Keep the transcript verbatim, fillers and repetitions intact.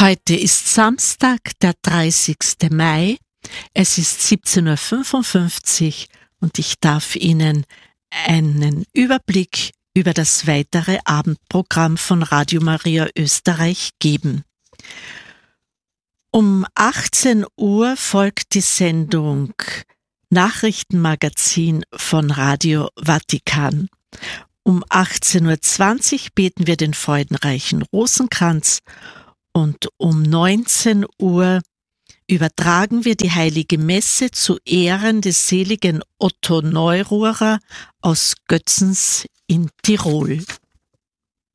Heute ist Samstag, der dreißigste Mai. Es ist siebzehn Uhr fünfundfünfzig und ich darf Ihnen einen Überblick über das weitere Abendprogramm von Radio Maria Österreich geben. Um achtzehn Uhr folgt die Sendung Nachrichtenmagazin von Radio Vatikan. Um achtzehn Uhr zwanzig beten wir den freudenreichen Rosenkranz und um neunzehn Uhr übertragen wir die Heilige Messe zu Ehren des seligen Otto Neururer aus Götzens in Tirol.